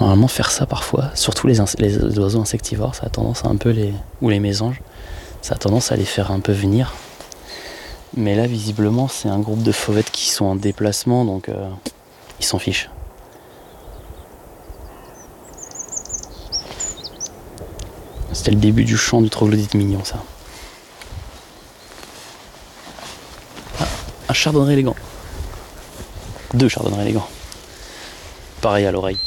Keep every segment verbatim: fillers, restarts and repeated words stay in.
normalement faire ça parfois, surtout les, ins- les oiseaux insectivores, ça a tendance à un peu les... ou les mésanges, ça a tendance à les faire un peu venir. Mais là, visiblement, c'est un groupe de fauvettes qui sont en déplacement, donc euh, ils s'en fichent. C'était le début du chant du troglodyte mignon, ça. Ah, un chardonneret élégant. Deux chardonnerets élégants. Pareil à l'oreille.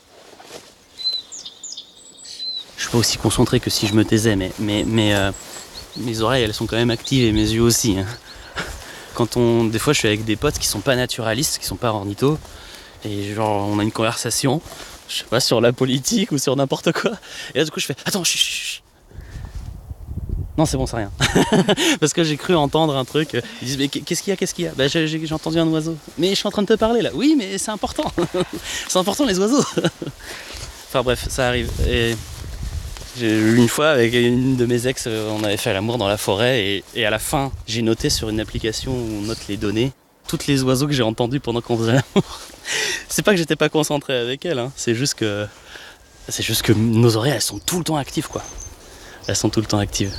Je suis pas aussi concentré que si je me taisais, mais, mais, mais euh, mes oreilles, elles sont quand même actives et mes yeux aussi. Hein. Quand on, des fois, je suis avec des potes qui sont pas naturalistes, qui sont pas ornithos, et genre, on a une conversation, je sais pas, sur la politique ou sur n'importe quoi. Et là, du coup, je fais attends, chut, chut, chut. Non, c'est bon, c'est rien. Parce que j'ai cru entendre un truc. Ils disent mais qu'est-ce qu'il y a, qu'est-ce qu'il y a bah, j'ai, j'ai entendu un oiseau. Mais je suis en train de te parler là. Oui, mais c'est important. C'est important les oiseaux. Enfin bref, ça arrive. Et j'ai eu une fois avec une de mes ex, on avait fait l'amour dans la forêt et, et à la fin, j'ai noté sur une application où on note les données toutes les oiseaux que j'ai entendus pendant qu'on faisait l'amour. C'est pas que j'étais pas concentré avec elle, hein. c'est juste que c'est juste que nos oreilles elles sont tout le temps actives quoi. Elles sont tout le temps actives.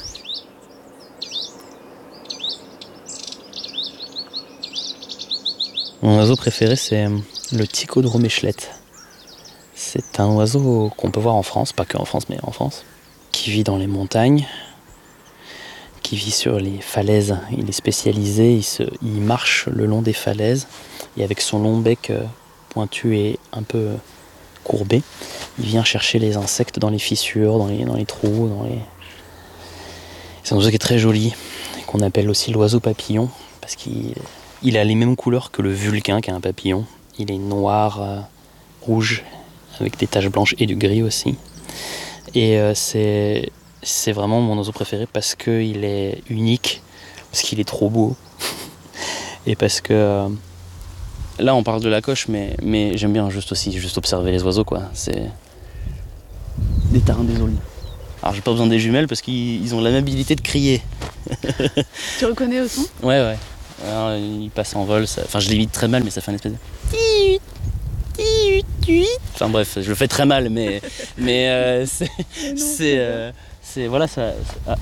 Mon oiseau préféré, c'est le Ticodromechelette. C'est un oiseau qu'on peut voir en France, pas que en France, mais en France, qui vit dans les montagnes, qui vit sur les falaises. Il est spécialisé, il, se, il marche le long des falaises, et avec son long bec pointu et un peu courbé, il vient chercher les insectes dans les fissures, dans les, dans les trous. Dans les... C'est un oiseau qui est très joli, qu'on appelle aussi l'oiseau papillon, parce qu'il... Il a les mêmes couleurs que le vulcain, qui est un papillon. Il est noir, euh, rouge, avec des taches blanches et du gris aussi. Et euh, c'est, c'est vraiment mon oiseau préféré parce qu'il est unique, parce qu'il est trop beau. Et parce que... Euh, là, on parle de la coche, mais, mais j'aime bien juste aussi juste observer les oiseaux, quoi. C'est des tarins des olives. Alors, j'ai pas besoin des jumelles parce qu'ils ils ont l'amabilité de crier. Tu reconnais au son ? Ouais, ouais. Alors, il passe en vol, ça... enfin je l'imite très mal mais ça fait un espèce de... Enfin bref, je le fais très mal mais, mais euh, c'est... c'est, euh, c'est... Voilà, ça... Ah.